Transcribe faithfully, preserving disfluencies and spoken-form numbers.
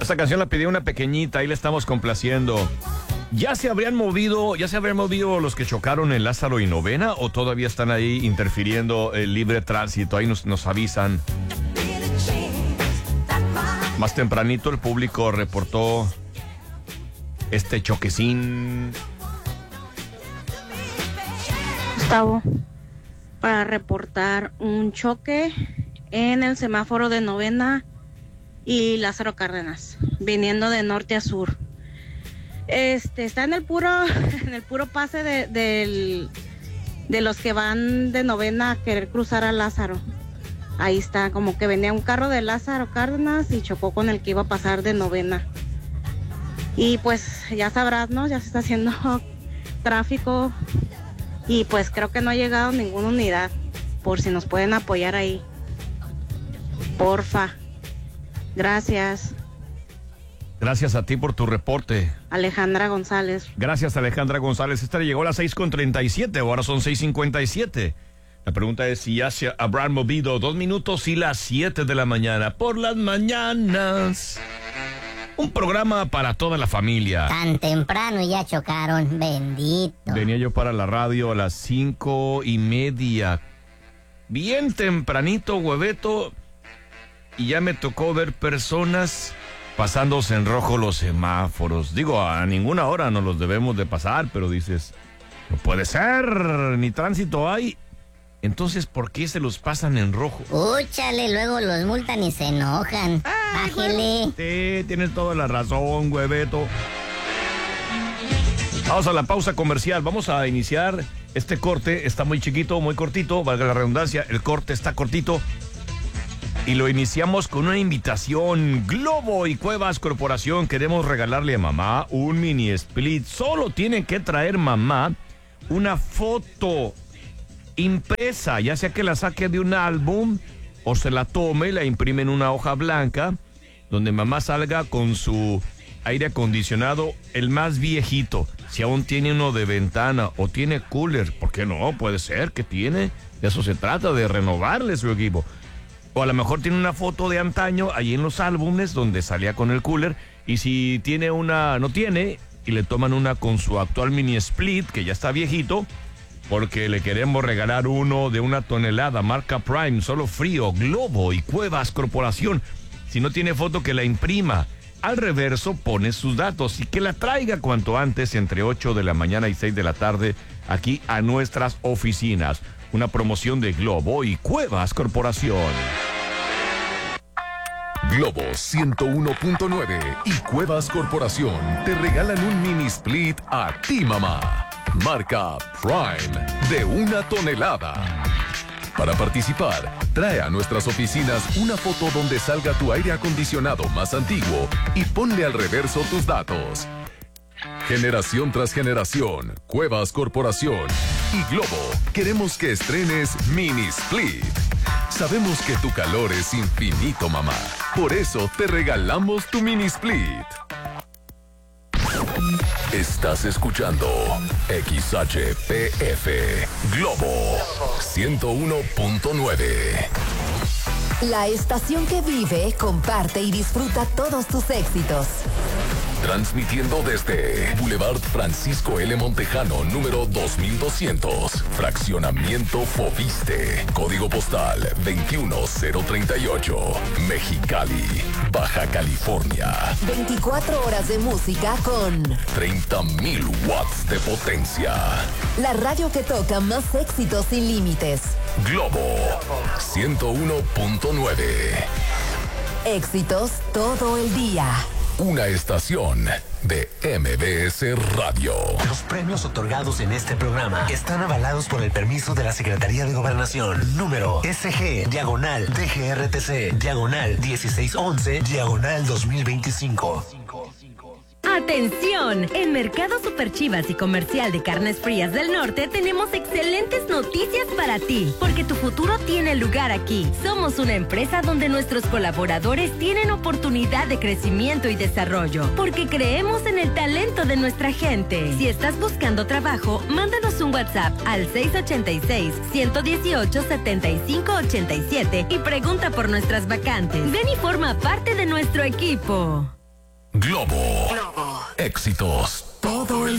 Esta canción la pidió una pequeñita, ahí le estamos complaciendo. ¿Ya se habrían movido, ya se habrían movido los que chocaron en Lázaro y Novena o todavía están ahí interfiriendo el libre tránsito? Ahí nos, nos avisan. Más tempranito el público reportó este choquecín. Gustavo, para reportar un choque en el semáforo de Novena y Lázaro Cárdenas, viniendo de norte a sur. Este está en el puro, en el puro pase de, de, de los que van de Novena a querer cruzar a Lázaro. Ahí está, como que venía un carro de Lázaro Cárdenas y chocó con el que iba a pasar de Novena. Y pues ya sabrás, ¿no? Ya se está haciendo tráfico y pues creo que no ha llegado ninguna unidad, por si nos pueden apoyar ahí. Porfa. Gracias. Gracias a ti por tu reporte. Alejandra González. Gracias, Alejandra González. Esta llegó a las seis con treinta y siete, ahora son seis cincuenta y siete. La pregunta es si ya se habrán movido dos minutos y las siete de la mañana. Por las mañanas. Un programa para toda la familia. Tan temprano y ya chocaron, bendito. Venía yo para la radio a las cinco y media. Bien tempranito, hueveto. Y ya me tocó ver personas pasándose en rojo los semáforos. Digo, a ninguna hora nos los debemos de pasar, pero dices, no puede ser, ni tránsito hay. Entonces, ¿por qué se los pasan en rojo? Úchale, luego los multan y se enojan. Ay, bájele. Sí, tienes toda la razón, hueveto. Vamos a la pausa comercial. Vamos a iniciar este corte. Está muy chiquito, muy cortito, valga la redundancia. El corte está cortito. Y lo iniciamos con una invitación. Globo y Cuevas Corporación, queremos regalarle a mamá un mini split. Solo tienen que traer mamá una foto impresa, ya sea que la saque de un álbum o se la tome y la imprime en una hoja blanca, donde mamá salga con su aire acondicionado, el más viejito. Si aún tiene uno de ventana o tiene cooler, ¿por qué no? Puede ser que tiene. De eso se trata, de renovarle su equipo. O a lo mejor tiene una foto de antaño ahí en los álbumes donde salía con el cooler. Y si tiene una, no tiene, y le toman una con su actual mini split, que ya está viejito, porque le queremos regalar uno de una tonelada, marca Prime, solo frío, Globo y Cuevas Corporación. Si no tiene foto, que la imprima. Al reverso pone sus datos y que la traiga cuanto antes, entre ocho de la mañana y seis de la tarde, aquí a nuestras oficinas. Una promoción de Globo y Cuevas Corporación. Globo ciento uno punto nueve y Cuevas Corporación te regalan un mini split a ti, mamá. Marca Prime de una tonelada. Para participar, trae a nuestras oficinas una foto donde salga tu aire acondicionado más antiguo y ponle al reverso tus datos. Generación tras generación, Cuevas Corporación y Globo queremos que estrenes Mini Split. Sabemos que tu calor es infinito, mamá. Por eso te regalamos tu Mini Split. Estás escuchando X H P F Globo ciento uno punto nueve. La estación que vive, comparte y disfruta todos tus éxitos. Transmitiendo desde Boulevard Francisco L. Montejano, número dos mil doscientos, Fraccionamiento Fobiste, Código Postal veintiuno cero treinta y ocho, Mexicali, Baja California. veinticuatro horas de música con treinta mil watts de potencia. La radio que toca más éxitos sin límites. Globo ciento uno punto nueve. Éxitos todo el día. Una estación de M B S Radio. Los premios otorgados en este programa están avalados por el permiso de la Secretaría de Gobernación. Número S G, diagonal, D G R T C, diagonal, dieciséis once, diagonal dos mil veinticinco. ¡Atención! En Mercado Super Chivas y Comercial de Carnes Frías del Norte tenemos excelentes noticias para ti, porque tu futuro tiene lugar aquí. Somos una empresa donde nuestros colaboradores tienen oportunidad de crecimiento y desarrollo, porque creemos en el talento de nuestra gente. Si estás buscando trabajo, mándanos un WhatsApp al seis ocho seis, uno uno ocho, siete cinco ocho siete y pregunta por nuestras vacantes. Ven y forma parte de nuestro equipo. éxitos. Todo el